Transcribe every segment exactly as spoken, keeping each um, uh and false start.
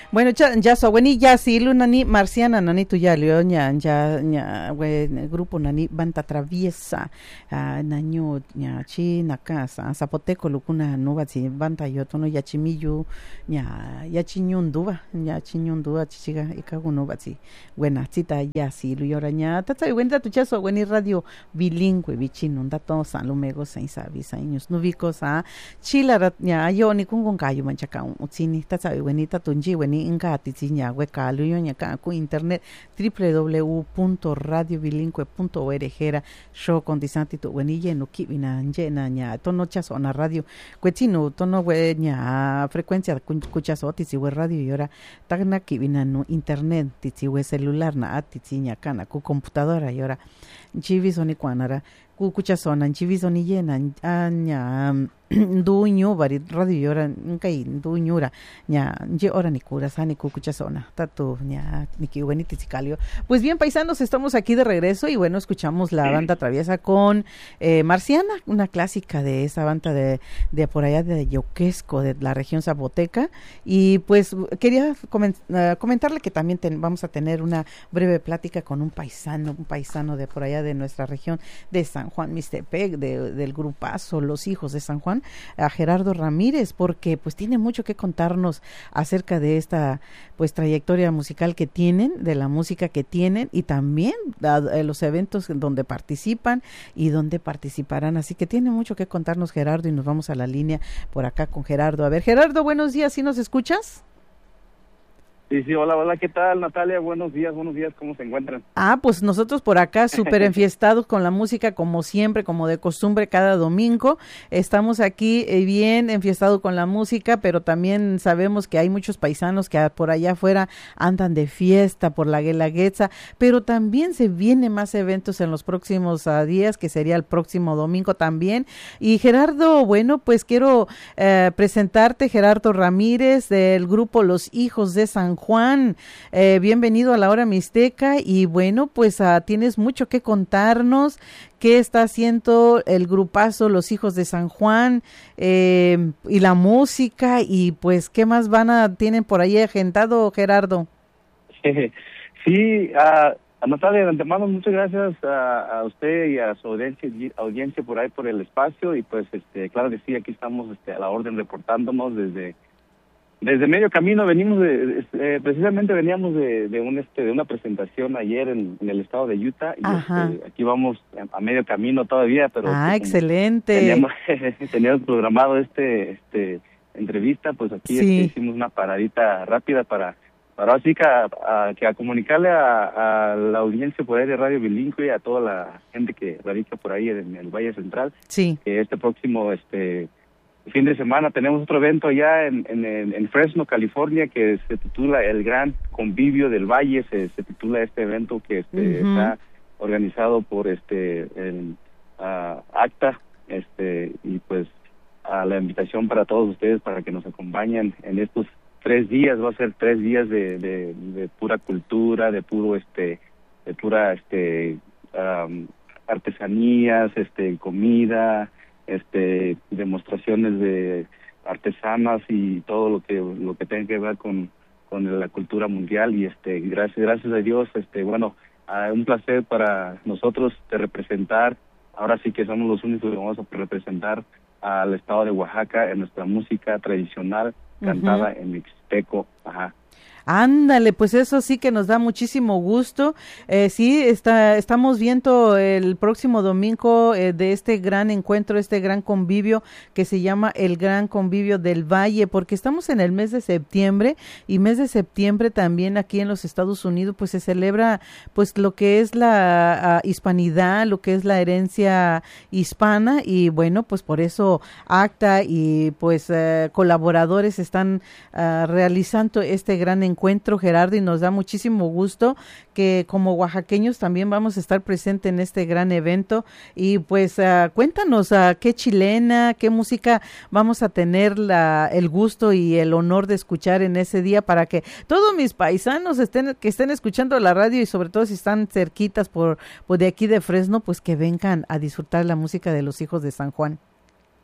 Bueno, ya ya so weni ya si lu nani marciana nani tu ya leo nya ya nya we grupo nani banta traviesa uh, naño nya chi na casa zapoteco lukuna nuba si banta yo tono ya chimiyu nya ya chinyunduba nya chinyunduba chichiga ikaguno batsi buena cita ya si lu yora nya tata wenda tu chaso weni radio bilingüe bichino ndato san lumego san sabi san news nubiko sa chila nya yo ni kungon kayu manchaka utsini tata weni tatunji weni inga tiziña hueca luyoña ku internet w w w punto radio bilingüe punto org era show con disanti tu wenille no kibina njena nya tono chaso na radio kwetino tono weña frecuencia kuchaso tizi we radio yora tagna kibina no internet tizi we celular na atiziña kana ku computadora yora chivi soni kwanara ku kuchaso na chivi soni yena anya nduño bari radio yora nkai nduñura nya nje ora ni cura sani kukucha zona tatu nya niki bueniti sicalio. Pues bien, paisanos, estamos aquí de regreso y bueno, escuchamos la banda traviesa con eh, Marciana, una clásica de esa banda de, de por allá de Yoquesco, de la región zapoteca, y pues quería coment, uh, comentarle que también ten, vamos a tener una breve plática con un paisano, un paisano de por allá de nuestra región de San Juan Mixtepec, de, del grupazo Los Hijos de San Juan, a Gerardo Ramírez, porque pues tiene mucho que contarnos acerca de esta pues trayectoria musical que tienen, de la música que tienen y también a, a los eventos donde participan y donde participarán, así que tiene mucho que contarnos Gerardo y nos vamos a la línea por acá con Gerardo. A ver, Gerardo, buenos días, ¿sí nos escuchas? Sí, sí, hola, hola, ¿qué tal, Natalia? Buenos días, buenos días, ¿cómo se encuentran? Ah, pues nosotros por acá súper enfiestados con la música, como siempre, como de costumbre, cada domingo. Estamos aquí eh, bien enfiestados con la música, pero también sabemos que hay muchos paisanos que por allá afuera andan de fiesta por la Guelaguetza, pero también se vienen más eventos en los próximos uh, días, que sería el próximo domingo también. Y Gerardo, bueno, pues quiero eh, presentarte, Gerardo Ramírez, del grupo Los Hijos de San Juan, eh, bienvenido a la Hora Mixteca y bueno, pues uh, tienes mucho que contarnos, qué está haciendo el grupazo Los Hijos de San Juan eh, y la música y pues qué más van a, tienen por ahí agendado, Gerardo. Sí, a uh, Natalia, de antemano muchas gracias a, a usted y a su audiencia, audiencia por ahí por el espacio y pues este claro que sí, aquí estamos este, a la orden reportándonos desde Desde medio camino venimos de, eh, precisamente veníamos de, de un este de una presentación ayer en, en el estado de Utah y este, aquí vamos a, a medio camino todavía, pero ah, pues, excelente. Teníamos, teníamos programado este este entrevista, pues aquí sí. este, hicimos una paradita rápida para para así que a, a, que a comunicarle a, a la audiencia por ahí de Radio Bilingüe, a toda la gente que radica por ahí en el Valle Central, sí. que este próximo este fin de semana tenemos otro evento allá en, en, en Fresno, California, que se titula El Gran Convivio del Valle, se, se titula este evento que este, uh-huh. está organizado por este el uh, ACTA, este y pues a la invitación para todos ustedes para que nos acompañen en estos tres días, va a ser tres días de, de, de pura cultura, de puro este, de pura este um, artesanías, este comida, este demostraciones de artesanas y todo lo que lo que tenga que ver con con la cultura mundial y este gracias gracias a Dios este bueno uh, un placer para nosotros de representar, ahora sí que somos los únicos que vamos a representar al estado de Oaxaca en nuestra música tradicional cantada uh-huh. en mixteco. Ajá. Ándale, pues eso sí que nos da muchísimo gusto. Eh, sí, está, estamos viendo el próximo domingo eh, de este gran encuentro, este gran convivio que se llama el Gran Convivio del Valle, porque estamos en el mes de septiembre y mes de septiembre también aquí en los Estados Unidos pues se celebra pues lo que es la uh, hispanidad, lo que es la herencia hispana y bueno, pues por eso ACTA y pues uh, colaboradores están uh, realizando este gran encuentro. encuentro, Gerardo, y nos da muchísimo gusto que como oaxaqueños también vamos a estar presentes en este gran evento y pues uh, cuéntanos uh, qué chilena, qué música vamos a tener la, el gusto y el honor de escuchar en ese día para que todos mis paisanos estén que estén escuchando la radio y sobre todo si están cerquitas por, por de aquí de Fresno, pues que vengan a disfrutar la música de Los Hijos de San Juan.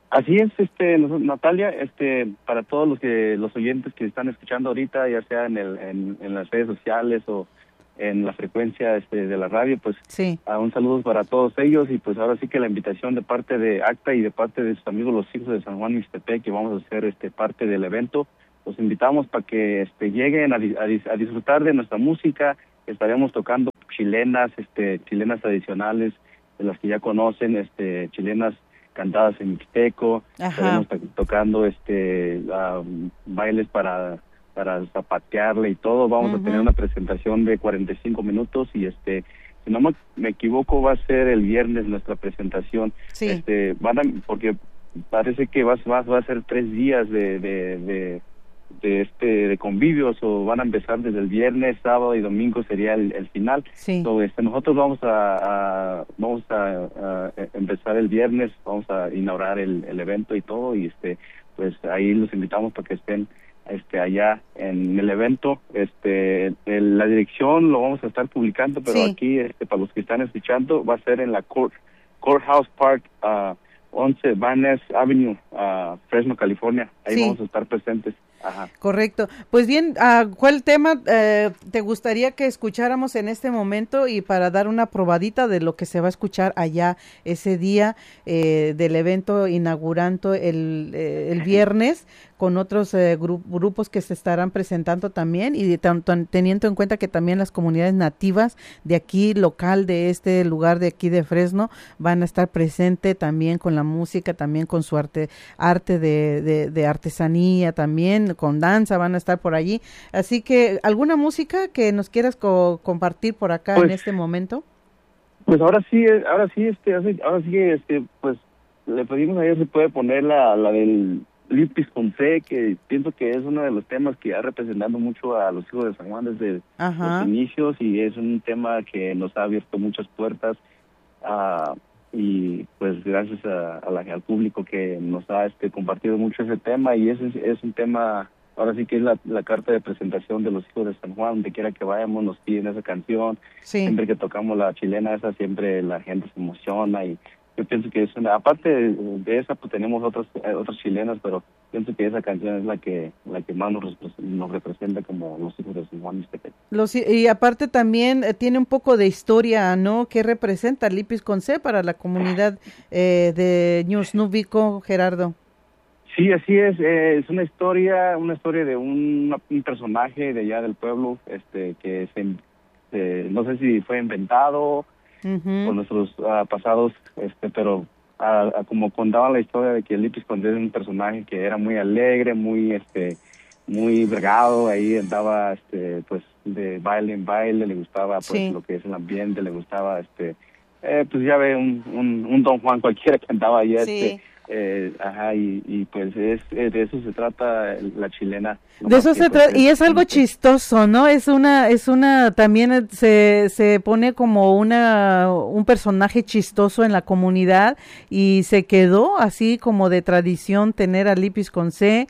Así es, este, Natalia, este, para todos los que los oyentes que están escuchando ahorita, ya sea en el, en, en las redes sociales o en la frecuencia este, de la radio, pues sí. uh, un saludo para todos ellos y pues ahora sí que la invitación de parte de ACTA y de parte de sus amigos los hijos de San Juan Mixtepec, que vamos a hacer este parte del evento, los invitamos para que este lleguen a, a, a disfrutar de nuestra música. Estaremos tocando chilenas, este, chilenas tradicionales, de las que ya conocen, este, chilenas cantadas en mixteco. Ajá. Estaremos tocando este um, bailes para para zapatearle y todo. Vamos uh-huh. a tener una presentación de cuarenta y cinco minutos y este si no me, me equivoco va a ser el viernes nuestra presentación. Sí. Este van a, porque parece que va, va, va a ser tres días de de, de de este de convivios, o van a empezar desde el viernes, sábado y domingo sería el, el final. Sí. So, este nosotros vamos a, a vamos a, a empezar el viernes, vamos a inaugurar el, el evento y todo, y este pues ahí los invitamos para que estén este allá en el evento. Este el, la dirección lo vamos a estar publicando, pero sí. aquí este para los que están escuchando va a ser en la Court, Courthouse Park, uh, once Van Ness Avenue, uh, Fresno, California. Ahí sí. vamos a estar presentes. Ajá. Correcto. Pues bien, uh, ¿cuál tema uh, te gustaría que escucháramos en este momento y para dar una probadita de lo que se va a escuchar allá ese día eh, del evento inaugurando el, eh, el viernes con otros eh, gru- grupos que se estarán presentando también y de tanto, teniendo en cuenta que también las comunidades nativas de aquí local de este lugar de aquí de Fresno van a estar presentes también con la música, también con su arte arte de, de, de artesanía también, con danza van a estar por allí. Así que, ¿alguna música que nos quieras co- compartir por acá pues, en este momento? Pues ahora sí, ahora sí, este, ahora sí, este, pues le pedimos a ella si puede poner la, la del Lipis con C, que pienso que es uno de los temas que ha representado mucho a los hijos de San Juan desde Ajá. los inicios, y es un tema que nos ha abierto muchas puertas, uh, y pues gracias a, a la, al público que nos ha este compartido mucho ese tema, y ese es, es un tema, ahora sí que es la, la carta de presentación de los hijos de San Juan. Donde quiera que vayamos nos piden esa canción, sí. siempre que tocamos la chilena esa, siempre la gente se emociona, y yo pienso que es una, aparte de, de esa, pues tenemos otras eh, otras chilenas, pero pienso que esa canción es la que la que más nos, nos representa como los hijos de San Juan Mixtepec. Los, y aparte también eh, tiene un poco de historia, ¿no? ¿Qué representa Lipis con C para la comunidad eh, de Ñusnúbico, Gerardo? Sí, así es. Eh, es una historia, una historia de un, un personaje de allá del pueblo, este que se, eh, no sé si fue inventado Uh-huh. por nuestros uh, pasados, este, pero uh, uh, como contaba la historia de que Lipis Conde es un personaje que era muy alegre, muy este, muy vergado, ahí andaba este, pues de baile en baile, le gustaba pues sí. lo que es el ambiente, le gustaba este, eh, pues ya ve un, un, un Don Juan cualquiera que andaba ahí, sí. este, eh, ajá, y, y pues es, eh, de eso se trata la chilena. De eso se trata, pues, y es algo chistoso, ¿no? Es una, es una, también se, se pone como una, un personaje chistoso en la comunidad, y se quedó así como de tradición tener a Lipis con C,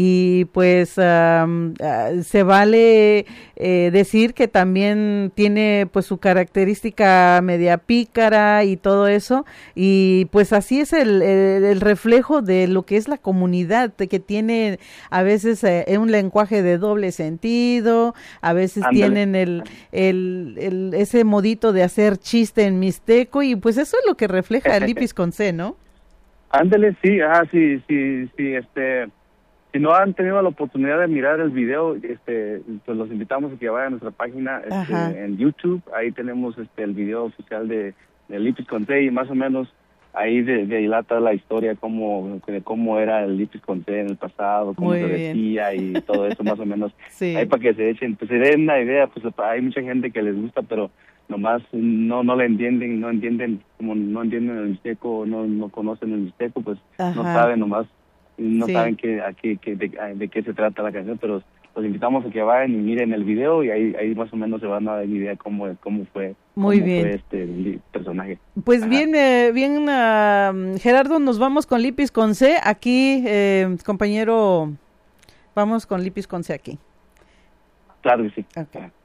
y pues um, uh, se vale eh, decir que también tiene pues su característica media pícara y todo eso, y pues así es el, el, el reflejo de lo que es la comunidad, de que tiene a veces eh, un lenguaje de doble sentido, a veces Ándale. tienen el, el, el ese modito de hacer chiste en mixteco, y pues eso es lo que refleja el Lipis con C, ¿no? Ándale, sí, ah, sí, sí, sí, este, si no han tenido la oportunidad de mirar el video, este, pues los invitamos a que vayan a nuestra página este, en YouTube. Ahí tenemos este el video oficial de, de Lipis con C, y más o menos ahí de, de dilata la historia, cómo, de cómo era el Lipis con C en el pasado, cómo Muy se bien. vestía y todo eso más o menos. Sí. Ahí para que se echen, pues se den una idea, pues hay mucha gente que les gusta, pero nomás no no le entienden, no entienden, como no entienden el mixteco, no no conocen el mixteco, pues Ajá. no saben nomás, no sí. saben que, a qué, que, de, de qué se trata la canción, pero los invitamos a que vayan y miren el video, y ahí ahí más o menos se van a dar idea cómo cómo fue Muy cómo bien. fue este personaje. Pues Ajá. bien, eh, bien uh, Gerardo, nos vamos con Lipis con C aquí, eh, compañero, vamos con Lipis con C aquí. Claro que sí. Okay.